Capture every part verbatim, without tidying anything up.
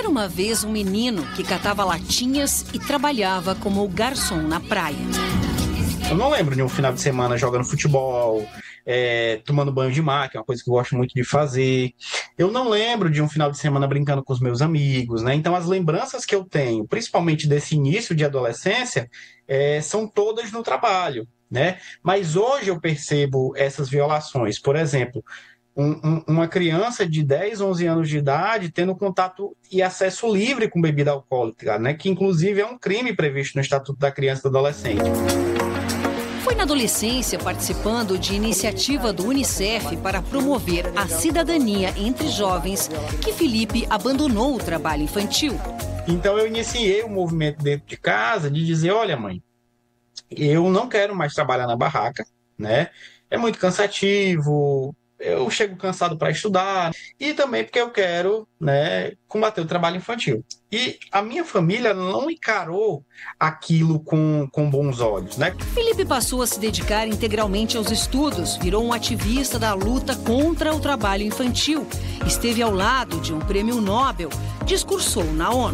uma vez um menino que catava latinhas e trabalhava como garçom na praia. Eu não lembro de um final de semana jogando futebol, é, tomando banho de mar, que é uma coisa que eu gosto muito de fazer. Eu não lembro de um final de semana brincando com os meus amigos, né? Então, as lembranças que eu tenho, principalmente desse início de adolescência, é, são todas no trabalho, né? Mas hoje eu percebo essas violações. Por exemplo, um, um, uma criança de dez, onze anos de idade tendo contato e acesso livre com bebida alcoólica, né? Que, inclusive, é um crime previsto no Estatuto da Criança e do Adolescente. Foi na adolescência, participando de iniciativa do Unicef para promover a cidadania entre jovens, que Felipe abandonou o trabalho infantil. Então eu iniciei um movimento dentro de casa de dizer, olha mãe, eu não quero mais trabalhar na barraca, né? É muito cansativo, eu chego cansado para estudar e também porque eu quero, né, combater o trabalho infantil. E a minha família não encarou aquilo com, com bons olhos, né? Felipe passou a se dedicar integralmente aos estudos, virou um ativista da luta contra o trabalho infantil, esteve ao lado de um prêmio Nobel, discursou na ONU.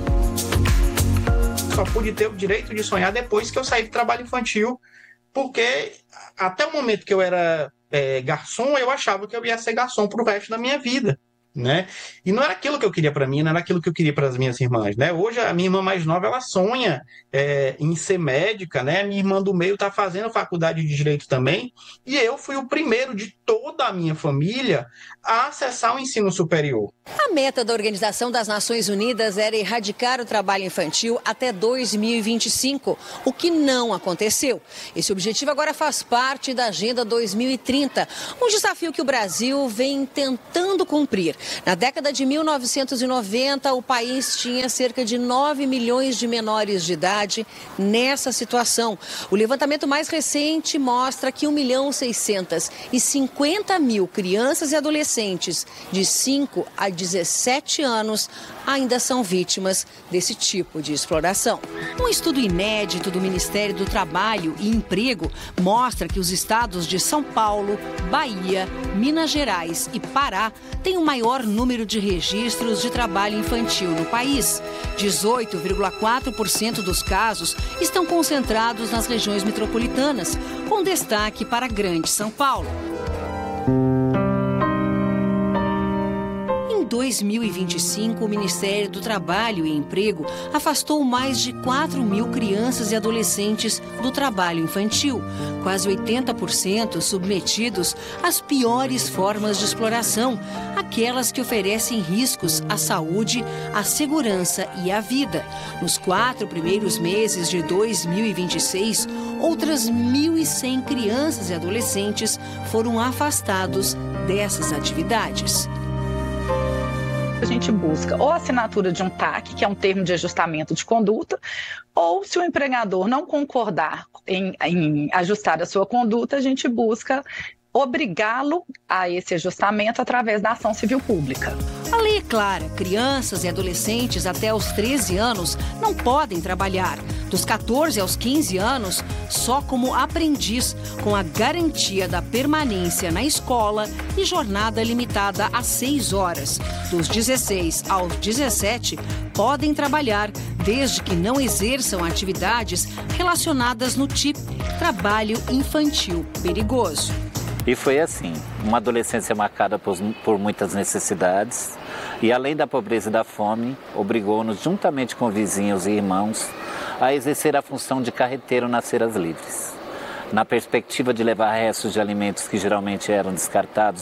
Só pude ter o direito de sonhar depois que eu saí do trabalho infantil, porque até o momento que eu era é, garçom, eu achava que eu ia ser garçom pro resto da minha vida, né? E não era aquilo que eu queria para mim, não era aquilo que eu queria para as minhas irmãs, né? Hoje a minha irmã mais nova, ela sonha é, em ser médica, né? A minha irmã do meio está fazendo faculdade de Direito também, e eu fui o primeiro de toda a minha família a acessar o ensino superior. A meta da Organização das Nações Unidas era erradicar o trabalho infantil até dois mil e vinte e cinco, o que não aconteceu. Esse objetivo agora faz parte da Agenda dois mil e trinta, um desafio que o Brasil vem tentando cumprir. Na década de mil novecentos e noventa, o país tinha cerca de nove milhões de menores de idade nessa situação. O levantamento mais recente mostra que um milhão seiscentos e cinquenta mil crianças e adolescentes de cinco a dezessete anos ainda são vítimas desse tipo de exploração. Um estudo inédito do Ministério do Trabalho e Emprego mostra que os estados de São Paulo, Bahia, Minas Gerais e Pará têm o maior número de registros de trabalho infantil no país. dezoito vírgula quatro por cento dos casos estão concentrados nas regiões metropolitanas, com destaque para a Grande São Paulo. Em dois mil e vinte e cinco, o Ministério do Trabalho e Emprego afastou mais de quatro mil crianças e adolescentes do trabalho infantil, quase oitenta por cento submetidos às piores formas de exploração, aquelas que oferecem riscos à saúde, à segurança e à vida. Nos quatro primeiros meses de dois mil e vinte e seis, outras mil e cem crianças e adolescentes foram afastados dessas atividades. A gente busca ou a assinatura de um T A C, que é um termo de ajustamento de conduta, ou se o empregador não concordar em, em ajustar a sua conduta, a gente busca obrigá-lo a esse ajustamento através da ação civil pública. A lei é clara, crianças e adolescentes até os treze anos não podem trabalhar. Dos quatorze aos quinze anos, só como aprendiz, com a garantia da permanência na escola e jornada limitada a seis horas. Dos dezesseis aos dezessete, podem trabalhar, desde que não exerçam atividades relacionadas no tipo trabalho infantil perigoso. E foi assim, uma adolescência marcada por, por muitas necessidades e, além da pobreza e da fome, obrigou-nos, juntamente com vizinhos e irmãos, a exercer a função de carreteiro nas feiras livres, na perspectiva de levar restos de alimentos que geralmente eram descartados.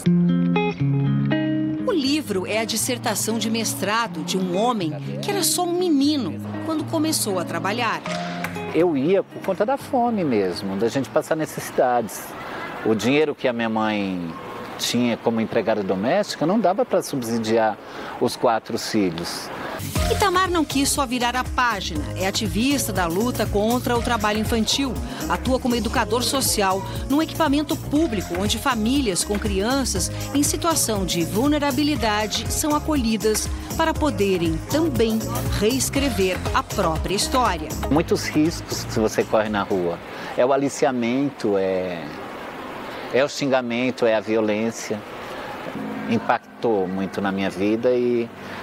O livro é a dissertação de mestrado de um homem que era só um menino quando começou a trabalhar. Eu ia por conta da fome mesmo, da gente passar necessidades. O dinheiro que a minha mãe tinha como empregada doméstica não dava para subsidiar os quatro filhos. Itamar não quis só virar a página. É ativista da luta contra o trabalho infantil. Atua como educador social num equipamento público onde famílias com crianças em situação de vulnerabilidade são acolhidas para poderem também reescrever a própria história. Muitos riscos que você corre na rua. É o aliciamento, é... É o xingamento, é a violência. Impactou muito na minha vida e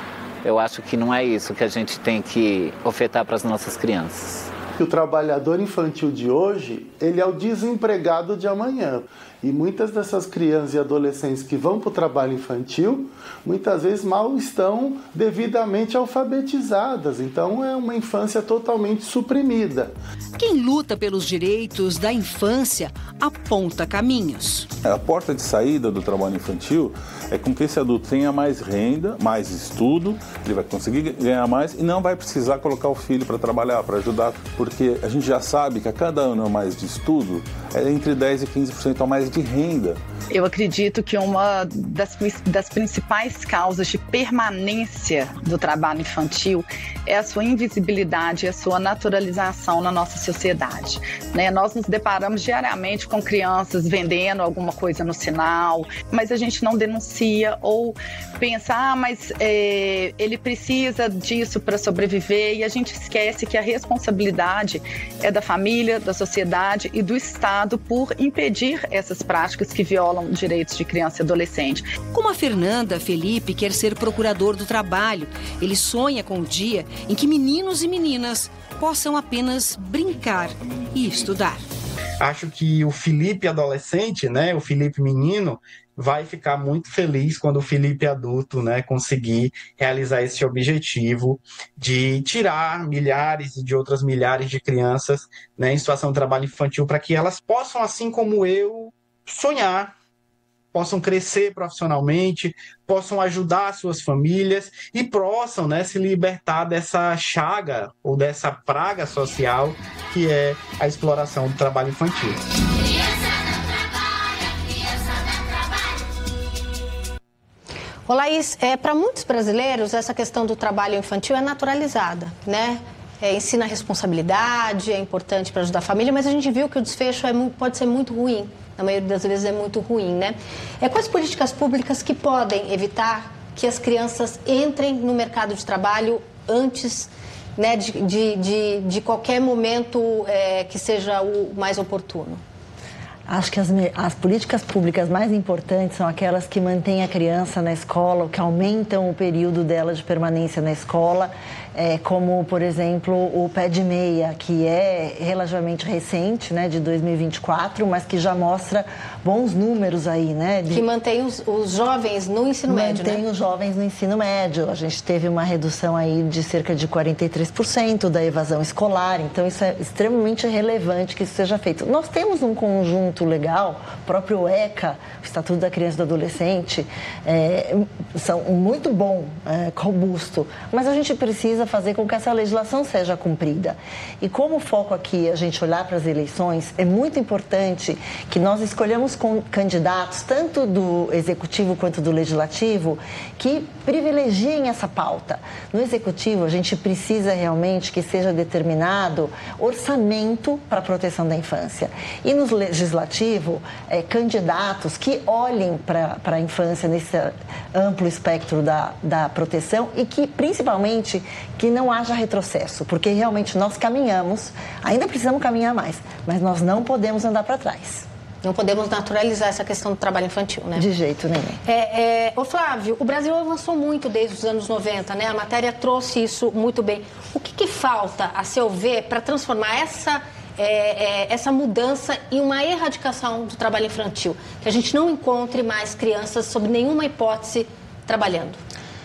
eu acho que não é isso que a gente tem que ofertar para as nossas crianças. O trabalhador infantil de hoje, ele é o desempregado de amanhã. E muitas dessas crianças e adolescentes que vão para o trabalho infantil, muitas vezes mal estão devidamente alfabetizadas. Então é uma infância totalmente suprimida. Quem luta pelos direitos da infância aponta caminhos. A porta de saída do trabalho infantil é com que esse adulto tenha mais renda, mais estudo, ele vai conseguir ganhar mais e não vai precisar colocar o filho para trabalhar, para ajudar, porque a gente já sabe que a cada ano a mais de estudo é entre dez e quinze por cento a mais de renda. Eu acredito que uma das, das principais causas de permanência do trabalho infantil é a sua invisibilidade e a sua naturalização na nossa sociedade. Né? Nós nos deparamos diariamente com crianças vendendo alguma coisa no sinal, mas a gente não denuncia ou pensa, ah, mas é, ele precisa disso para sobreviver, e a gente esquece que a responsabilidade é da família, da sociedade e do Estado por impedir essas práticas que violam direitos de criança e adolescente. Como a Fernanda, Felipe quer ser procurador do trabalho. Ele sonha com o dia em que meninos e meninas possam apenas brincar e estudar. Acho que o Felipe adolescente, né, o Felipe menino, vai ficar muito feliz quando o Felipe adulto, né, conseguir realizar esse objetivo de tirar milhares e de outras milhares de crianças, né, em situação de trabalho infantil, para que elas possam, assim como eu, sonhar, possam crescer profissionalmente, possam ajudar suas famílias e possam, né, se libertar dessa chaga ou dessa praga social que é a exploração do trabalho infantil. Ô Laís, é, para muitos brasileiros essa questão do trabalho infantil é naturalizada, né? É, ensina responsabilidade, é importante para ajudar a família, mas a gente viu que o desfecho é, pode ser muito ruim. Na maioria das vezes é muito ruim, né? É, quais políticas públicas que podem evitar que as crianças entrem no mercado de trabalho antes, né, de, de, de, de qualquer momento é, que seja o mais oportuno? Acho que as, as políticas públicas mais importantes são aquelas que mantêm a criança na escola, que aumentam o período dela de permanência na escola, é, como, por exemplo, o Pé de Meia, que é relativamente recente, né, de dois mil e vinte e quatro, mas que já mostra bons números aí, né? De... Que mantém os, os jovens no ensino médio, né? Mantém os jovens no ensino médio. A gente teve uma redução aí de cerca de quarenta e três por cento da evasão escolar, então isso é extremamente relevante que isso seja feito. Nós temos um conjunto legal, o próprio ECA, o Estatuto da Criança e do Adolescente, é, são muito bom, é, robusto, mas a gente precisa fazer com que essa legislação seja cumprida. E como o foco aqui é a gente olhar para as eleições, é muito importante que nós escolhamos com candidatos, tanto do Executivo quanto do Legislativo, que privilegiem essa pauta. No Executivo, a gente precisa realmente que seja determinado orçamento para a proteção da infância. E no Legislativo, é, candidatos que olhem para a infância nesse amplo espectro da, da proteção e que, principalmente, que não haja retrocesso, porque realmente nós caminhamos, ainda precisamos caminhar mais, mas nós não podemos andar para trás. Não podemos naturalizar essa questão do trabalho infantil, né? De jeito nenhum. É, é, ô Flávio, o Brasil avançou muito desde os anos noventa, né? A matéria trouxe isso muito bem. O que, que falta, a seu ver, para transformar essa, é, é, essa mudança em uma erradicação do trabalho infantil? Que a gente não encontre mais crianças, sob nenhuma hipótese, trabalhando.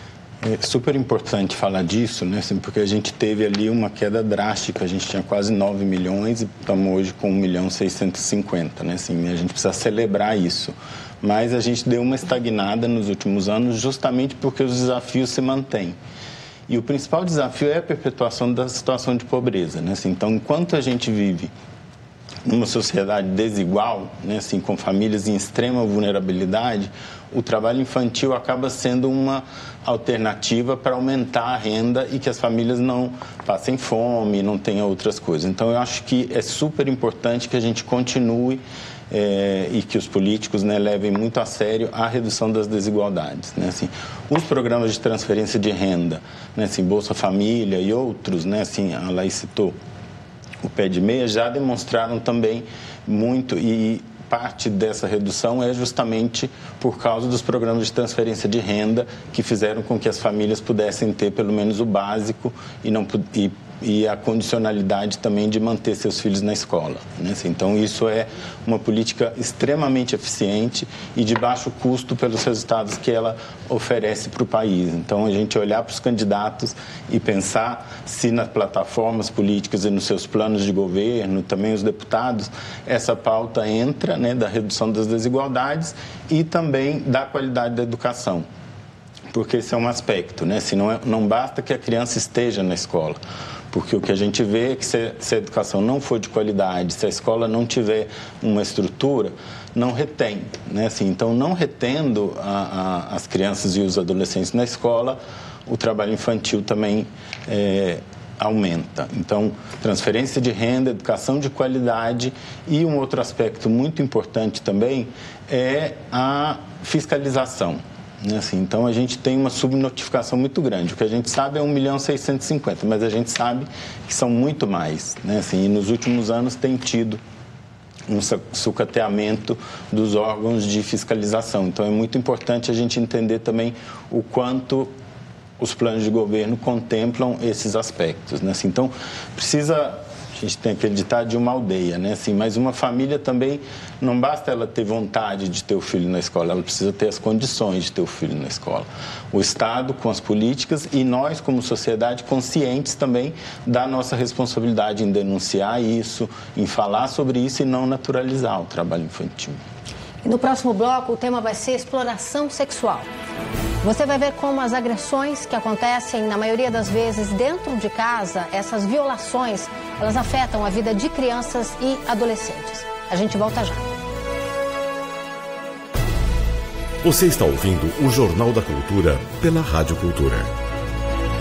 É super importante falar disso, né? Assim, porque a gente teve ali uma queda drástica, a gente tinha quase nove milhões e estamos hoje com um milhão seiscentos e cinquenta, né? Assim, a gente precisa celebrar isso. Mas a gente deu uma estagnada nos últimos anos justamente porque os desafios se mantêm. E o principal desafio é a perpetuação da situação de pobreza, né? Assim, então, enquanto a gente vive numa sociedade desigual, né, assim, com famílias em extrema vulnerabilidade, o trabalho infantil acaba sendo uma alternativa para aumentar a renda e que as famílias não passem fome, não tenham outras coisas. Então, eu acho que é super importante que a gente continue é, e que os políticos, né, levem muito a sério a redução das desigualdades. Né, assim, os programas de transferência de renda, né, assim, Bolsa Família e outros, né, assim, a Laís citou, o Pé de Meia, já demonstraram também muito e parte dessa redução é justamente por causa dos programas de transferência de renda que fizeram com que as famílias pudessem ter pelo menos o básico e, não, e, e a condicionalidade também de manter seus filhos na escola, né? Então, isso é uma política extremamente eficiente e de baixo custo pelos resultados que ela oferece para o país. Então, a gente olhar para os candidatos e pensar se nas plataformas políticas e nos seus planos de governo, também os deputados, essa pauta entra, né, da redução das desigualdades e também da qualidade da educação. Porque esse é um aspecto, né? Se não, é, não basta que a criança esteja na escola, porque o que a gente vê é que se, se a educação não for de qualidade, se a escola não tiver uma estrutura, não retém, né? Assim, então, não retendo a, a, as crianças e os adolescentes na escola, o trabalho infantil também é, aumenta. Então, transferência de renda, educação de qualidade e um outro aspecto muito importante também é a fiscalização. Assim, então, a gente tem uma subnotificação muito grande. O que a gente sabe é um milhão seiscentos e cinquenta, mas a gente sabe que são muito mais, né? Assim, e nos últimos anos tem tido um sucateamento dos órgãos de fiscalização. Então, é muito importante a gente entender também o quanto os planos de governo contemplam esses aspectos, né? Assim, então, precisa... A gente tem aquele ditado de uma aldeia, né? Assim, mas uma família também, não basta ela ter vontade de ter o filho na escola, ela precisa ter as condições de ter o filho na escola. O Estado com as políticas e nós, como sociedade, conscientes também da nossa responsabilidade em denunciar isso, em falar sobre isso e não naturalizar o trabalho infantil. E no próximo bloco, o tema vai ser exploração sexual. Você vai ver como as agressões que acontecem, na maioria das vezes, dentro de casa, essas violações, elas afetam a vida de crianças e adolescentes. A gente volta já. Você está ouvindo o Jornal da Cultura pela Rádio Cultura.